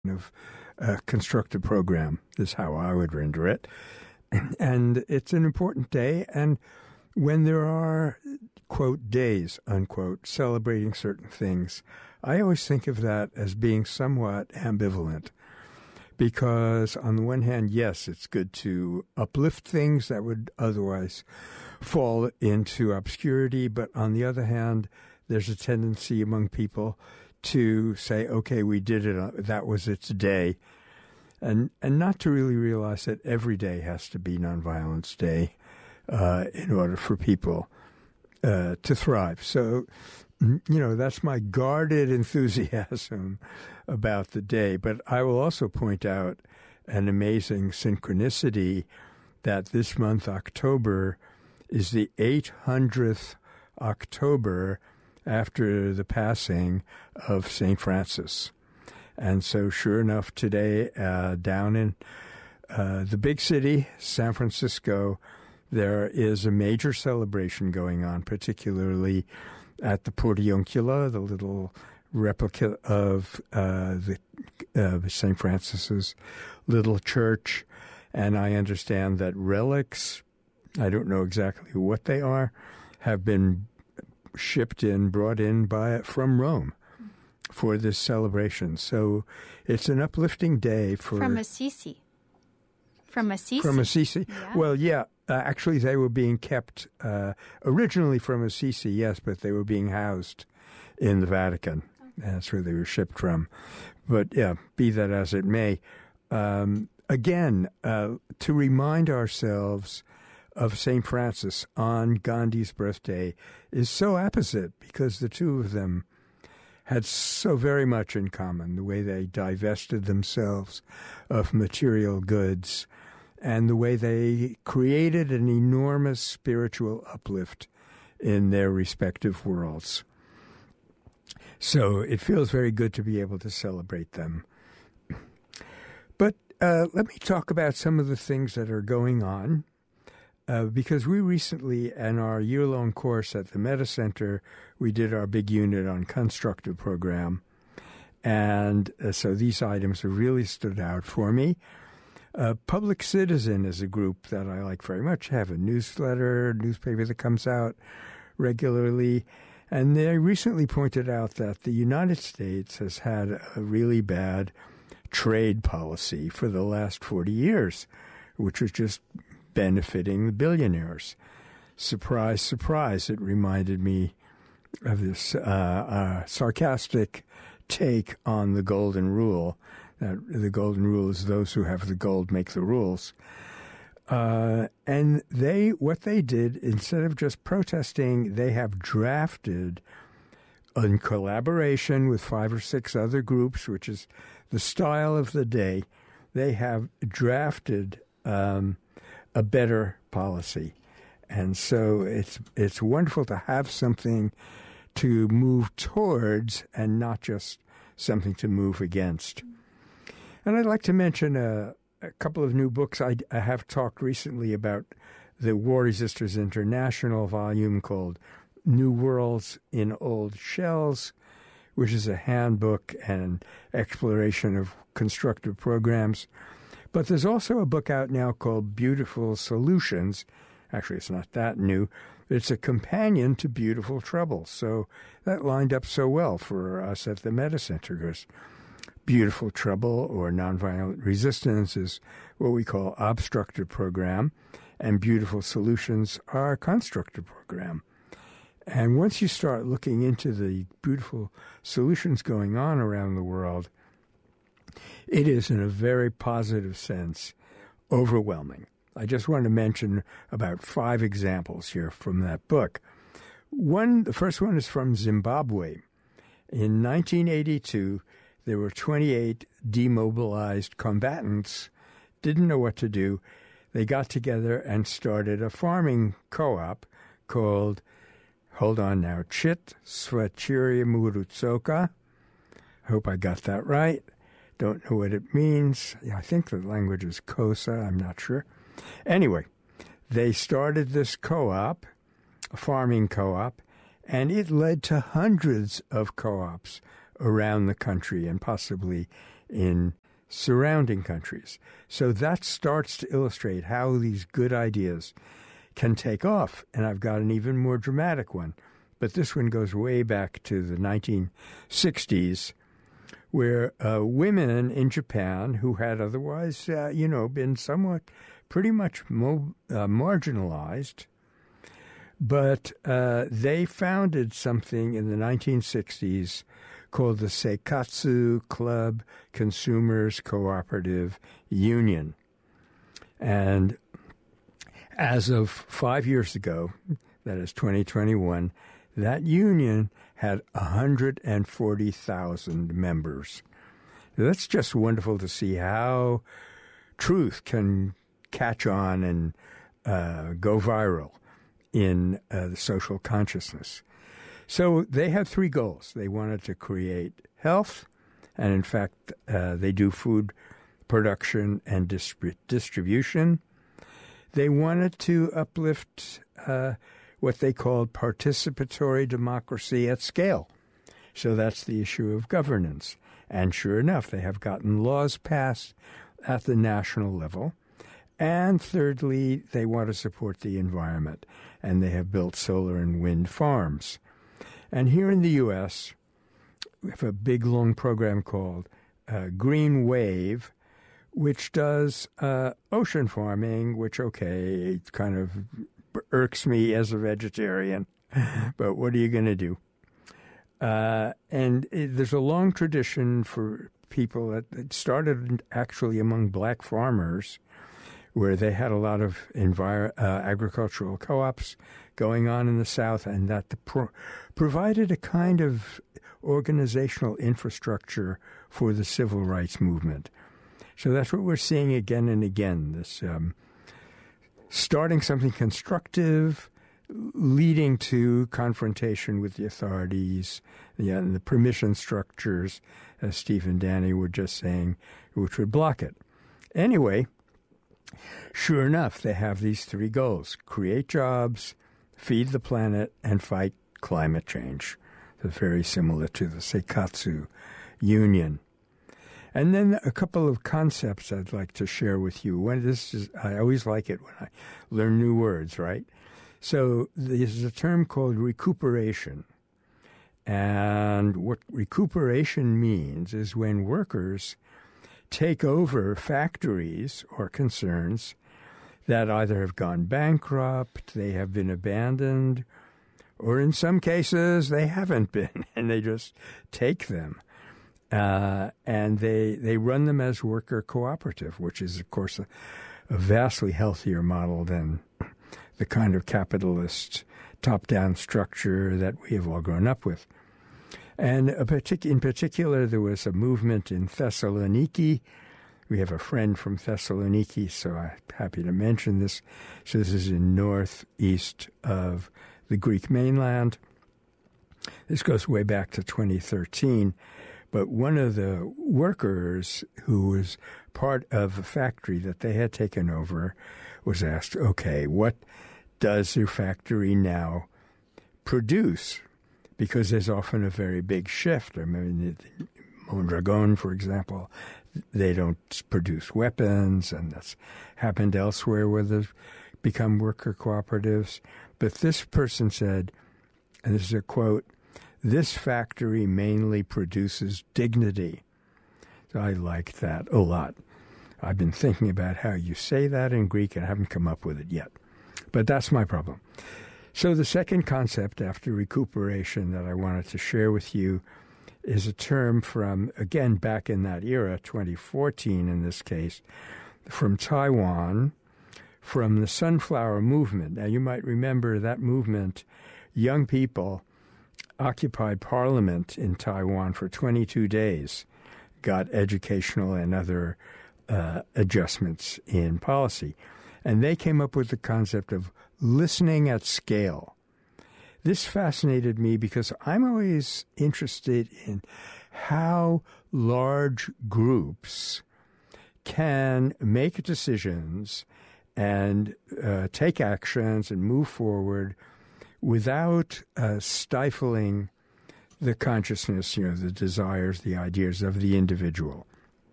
of a constructive program is how I would render it. And it's an important day. And when there are, quote, days, unquote, celebrating certain things, I always think of that as being somewhat ambivalent. Because on the one hand, yes, it's good to uplift things that would otherwise fall into obscurity. But on the other hand, there's a tendency among people to say, okay, we did it, that was its day. And not to really realize that every day has to be Nonviolence Day in order for people to thrive. So, that's my guarded enthusiasm about the day. But I will also point out an amazing synchronicity that this month, October, is the 800th October after the passing of St. Francis. And so sure enough, today down in the big city, San Francisco, there is a major celebration going on, particularly at the Portiuncula, the little replica of St. Francis's little church. And I understand that relics, I don't know exactly what they are, have been brought in from Rome for this celebration. So it's an uplifting day from Assisi. From Assisi? From Assisi. Yeah. Well, yeah. Actually, they were being kept originally from Assisi, yes, but they were being housed in the Vatican. That's where they were shipped from. But, yeah, be that as it may. Again, to remind ourselves of St. Francis on Gandhi's birthday is so apposite because the two of them had so very much in common, the way they divested themselves of material goods and the way they created an enormous spiritual uplift in their respective worlds. So it feels very good to be able to celebrate them. But let me talk about some of the things that are going on, because we recently, in our year-long course at the Metta Center, we did our big unit on constructive program. And so these items have really stood out for me. Public Citizen is a group that I like very much. Have a newspaper that comes out regularly. And they recently pointed out that the United States has had a really bad trade policy for the last 40 years, which was just benefiting the billionaires. Surprise, surprise, it reminded me of this sarcastic take on the Golden Rule, that the Golden Rule is those who have the gold make the rules. And what they did, instead of just protesting, they have drafted, in collaboration with 5 or 6 other groups, which is the style of the day, they have drafted a better policy. And so it's wonderful to have something to move towards and not just something to move against. And I'd like to mention a couple of new books. I have talked recently about the War Resisters International volume called New Worlds in Old Shells, which is a handbook and exploration of constructive programs. But there's also a book out now called Beautiful Solutions. Actually, it's not that new. It's a companion to Beautiful Trouble. So that lined up so well for us at the Metta Center, because Beautiful Trouble, or Nonviolent Resistance, is what we call obstructive program, and Beautiful Solutions are constructive program. And once you start looking into the beautiful solutions going on around the world, it is, in a very positive sense, overwhelming. I just want to mention about 5 examples here from that book. The first one is from Zimbabwe. In 1982, there were 28 demobilized combatants, didn't know what to do. They got together and started a farming co-op called, hold on now, Chit Swachiri Murutsoka. I hope I got that right. Don't know what it means. I think the language is Xhosa. I'm not sure. Anyway, they started this co-op, a farming co-op, and it led to hundreds of co-ops around the country and possibly in surrounding countries. So that starts to illustrate how these good ideas can take off. And I've got an even more dramatic one. But this one goes way back to the 1960s, where women in Japan who had otherwise, been somewhat pretty much marginalized, but they founded something in the 1960s called the Seikatsu Club Consumers Cooperative Union. And as of 5 years ago, that is 2021, that union had 140,000 members. That's just wonderful to see how truth can catch on and go viral in the social consciousness. So they had three goals. They wanted to create health, and in fact, they do food production and distribution. They wanted to uplift what they called participatory democracy at scale. So that's the issue of governance. And sure enough, they have gotten laws passed at the national level. And thirdly, they want to support the environment, and they have built solar and wind farms. And here in the U.S., we have a big, long program called Green Wave, which does ocean farming, which, it kind of irks me as a vegetarian, but what are you going to do? There's a long tradition for people that started actually among black farmers, where they had a lot of agricultural co-ops going on in the South, and that provided a kind of organizational infrastructure for the civil rights movement. So that's what we're seeing again and again, this starting something constructive, leading to confrontation with the authorities, and the permission structures, as Steve and Danny were just saying, which would block it. Anyway, sure enough, they have these three goals: create jobs, feed the planet, and fight climate change. They're very similar to the Seikatsu Union. And then a couple of concepts I'd like to share with you. I always like it when I learn new words, right? So there's a term called recuperation. And what recuperation means is when workers take over factories or concerns that either have gone bankrupt, they have been abandoned, or in some cases they haven't been, and they just take them. And they run them as worker cooperative, which is, of course, a vastly healthier model than the kind of capitalist top-down structure that we have all grown up with. And in particular, there was a movement in Thessaloniki. We have a friend from Thessaloniki, so I'm happy to mention this. So this is in northeast of the Greek mainland. This goes way back to 2013. But one of the workers who was part of a factory that they had taken over was asked, okay, what does your factory now produce? Because there's often a very big shift. I mean, Mondragon, for example, they don't produce weapons, and that's happened elsewhere where they've become worker cooperatives. But this person said, and this is a quote, "This factory mainly produces dignity." So I like that a lot. I've been thinking about how you say that in Greek and I haven't come up with it yet. But that's my problem. So the second concept after recuperation that I wanted to share with you is a term from, again, back in that era, 2014 in this case, from Taiwan, from the Sunflower Movement. Now, you might remember that movement, young people occupied parliament in Taiwan for 22 days, got educational and other adjustments in policy. And they came up with the concept of listening at scale. This fascinated me because I'm always interested in how large groups can make decisions and take actions and move forward without stifling the consciousness, the desires, the ideas of the individual.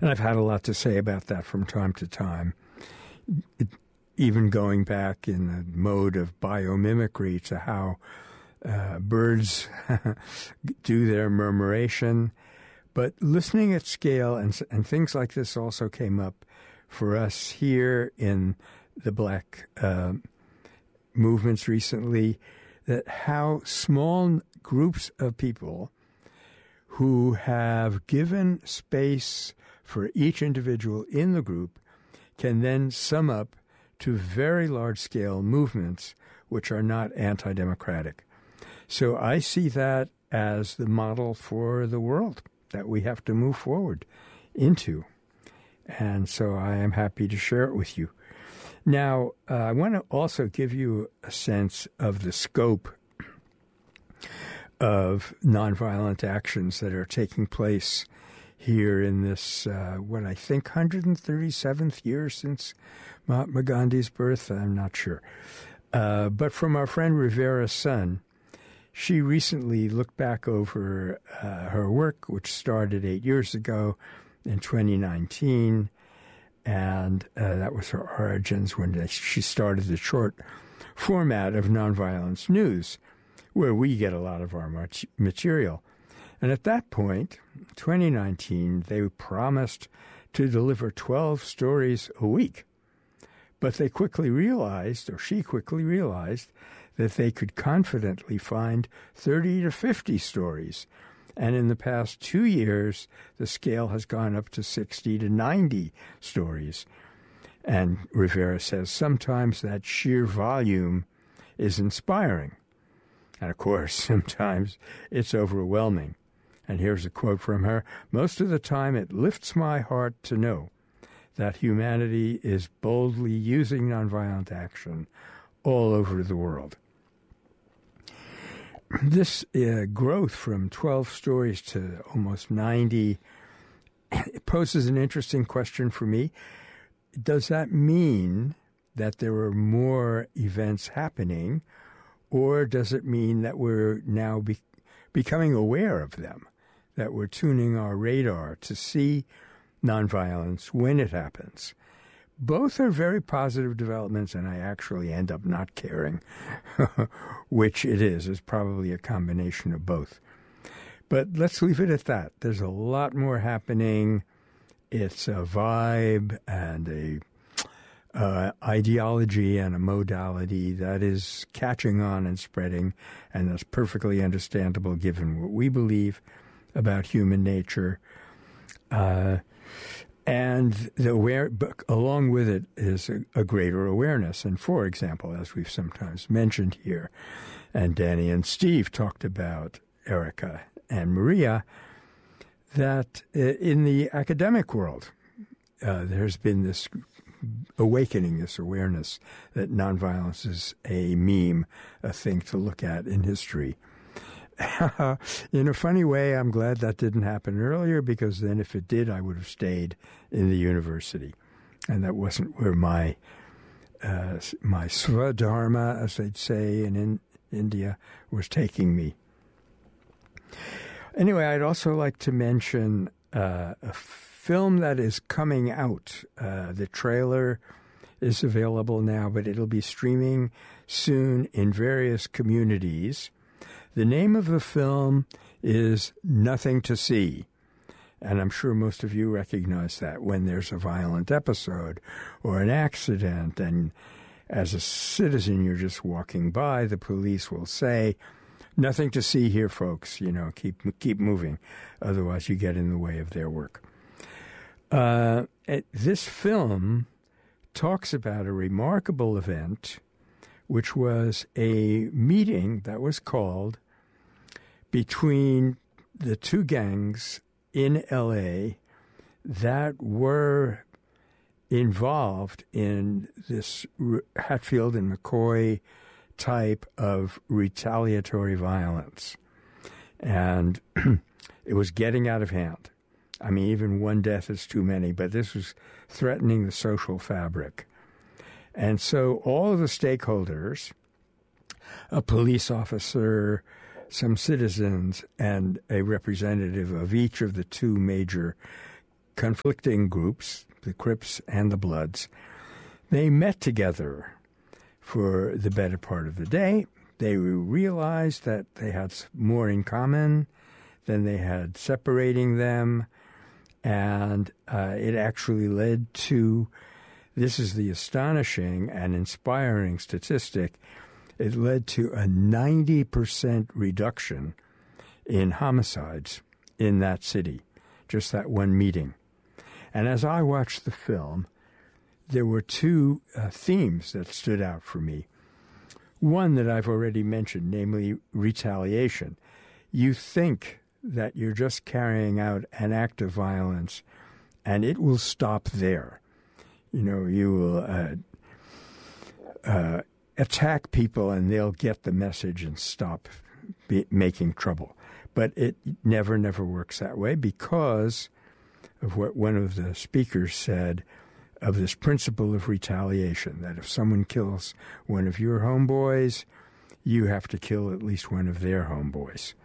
And I've had a lot to say about that from time to time, even going back in the mode of biomimicry to how birds do their murmuration. But listening at scale and things like this also came up for us here in the Black movements recently, that how small groups of people who have given space for each individual in the group can then sum up to very large-scale movements which are not anti-democratic. So I see that as the model for the world that we have to move forward into. And so I am happy to share it with you. Now, I want to also give you a sense of the scope of nonviolent actions that are taking place here in this, what I think, 137th year since Mahatma Gandhi's birth. I'm not sure. But from our friend Rivera Sun, she recently looked back over her work, which started 8 years ago in 2019, and that was her origins when she started the short format of Nonviolence News, where we get a lot of our material. And at that point, 2019, they promised to deliver 12 stories a week. But they quickly realized, or she quickly realized, that they could confidently find 30 to 50 stories. And in the past 2 years, the scale has gone up to 60 to 90 stories. And Rivera says sometimes that sheer volume is inspiring. And of course, sometimes it's overwhelming. And here's a quote from her: "Most of the time it lifts my heart to know that humanity is boldly using nonviolent action all over the world." This growth from 12 stories to almost 90 poses an interesting question for me. Does that mean that there are more events happening, or does it mean that we're now becoming aware of them, that we're tuning our radar to see nonviolence when it happens? Both are very positive developments, and I actually end up not caring which it is. It's probably a combination of both. But let's leave it at that. There's a lot more happening. It's a vibe and a ideology and a modality that is catching on and spreading, and that's perfectly understandable given what we believe about human nature. And along with it is a greater awareness. And for example, as we've sometimes mentioned here, and Danny and Steve talked about Erica and Maria, that in the academic world, there's been this awakening, this awareness that nonviolence is a meme, a thing to look at in history. In a funny way, I'm glad that didn't happen earlier, because then if it did, I would have stayed in the university. And that wasn't where my swadharma, as they'd say in India, was taking me. Anyway, I'd also like to mention a film that is coming out. The trailer is available now, but it'll be streaming soon in various communities. The name of the film is Nothing to See, and I'm sure most of you recognize that when there's a violent episode or an accident, and as a citizen you're just walking by, the police will say, "Nothing to see here, folks, keep moving, otherwise you get in the way of their work." This film talks about a remarkable event, which was a meeting that was called between the two gangs in L.A. that were involved in this Hatfield and McCoy type of retaliatory violence. And it was getting out of hand. I mean, even one death is too many, but this was threatening the social fabric. And so all of the stakeholders, a police officer, some citizens, and a representative of each of the two major conflicting groups, the Crips and the Bloods, they met together for the better part of the day. They realized that they had more in common than they had separating them, and it actually led to, this is the astonishing and inspiring statistic, it led to a 90% reduction in homicides in that city, just that one meeting. And as I watched the film, there were two themes that stood out for me. One that I've already mentioned, namely retaliation. You think that you're just carrying out an act of violence and it will stop there. You will attack people and they'll get the message and stop making trouble. But it never works that way because of what one of the speakers said of this principle of retaliation, that if someone kills one of your homeboys, you have to kill at least one of their homeboys.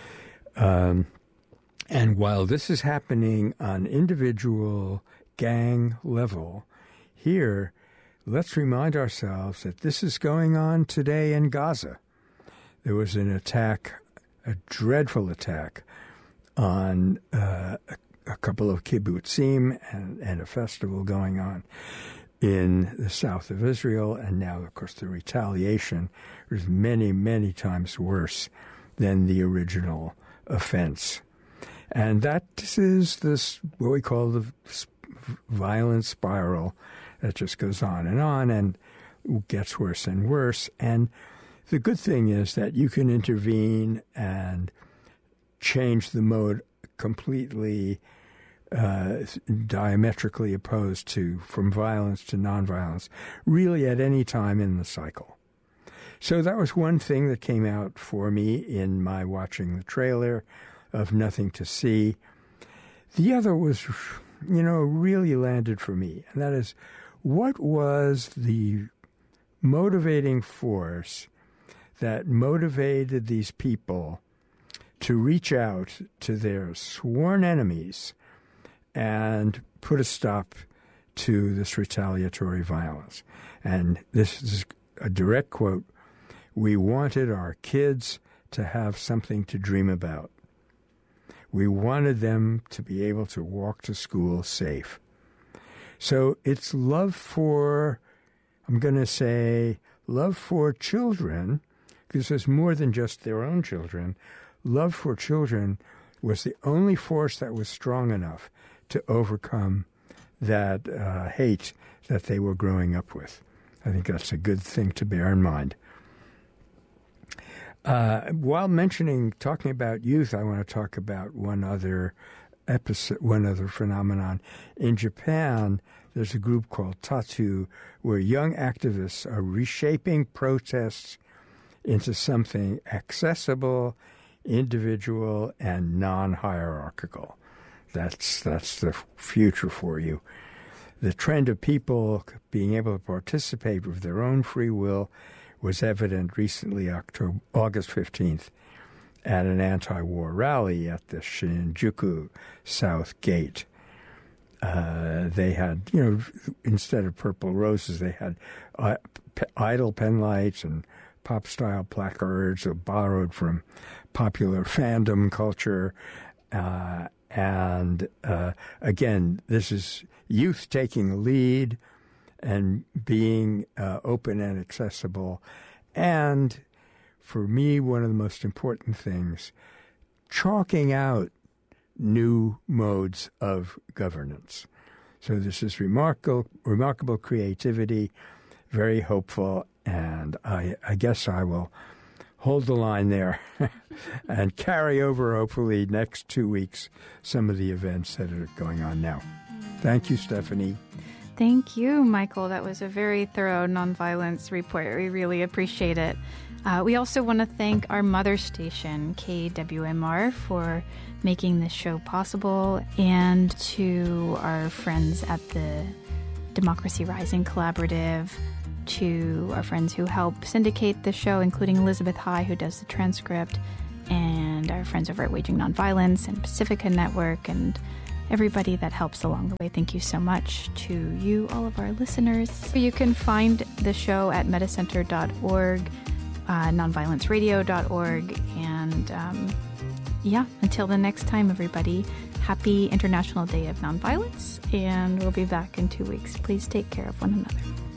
And while this is happening on individual gang level, here, let's remind ourselves that this is going on today in Gaza. There was an attack, a dreadful attack, on a couple of kibbutzim and a festival going on in the south of Israel. And now, of course, the retaliation is many times worse than the original offense. And that is this, what we call the violent spiral that just goes on and gets worse and worse. And the good thing is that you can intervene and change the mode completely, diametrically opposed to, from violence to nonviolence, really at any time in the cycle. So that was one thing that came out for me in my watching the trailer of Nothing to See. The other was, really landed for me, and that is, what was the motivating force that motivated these people to reach out to their sworn enemies and put a stop to this retaliatory violence? And this is a direct quote: "We wanted our kids to have something to dream about. We wanted them to be able to walk to school safe." So it's love for, I'm going to say, love for children, because there's more than just their own children. Love for children was the only force that was strong enough to overcome that hate that they were growing up with. I think that's a good thing to bear in mind. While talking about youth, I want to talk about one other phenomenon. In Japan, there's a group called Tatu, where young activists are reshaping protests into something accessible, individual, and non-hierarchical. That's the future for you. The trend of people being able to participate with their own free will was evident recently, August 15th, at an anti-war rally at the Shinjuku South Gate. They had, instead of purple roses, they had idle pen lights and pop-style placards borrowed from popular fandom culture. Again, this is youth taking a lead and being open and accessible. And for me, one of the most important things, chalking out new modes of governance. So this is remarkable creativity, very hopeful, and I guess I will hold the line there and carry over, hopefully, next 2 weeks, some of the events that are going on now. Thank you, Stephanie. Thank you, Michael. That was a very thorough nonviolence report. We really appreciate it. We also want to thank our mother station, KWMR, for making this show possible, and to our friends at the Democracy Rising Collaborative, to our friends who help syndicate the show, including Elizabeth High, who does the transcript, and our friends over at Waging Nonviolence and Pacifica Network, and everybody that helps along the way. Thank you so much to you, all of our listeners. You can find the show at medicenter.org, nonviolenceradio.org, and until the next time, everybody, happy International Day of Nonviolence, and we'll be back in 2 weeks. Please take care of one another.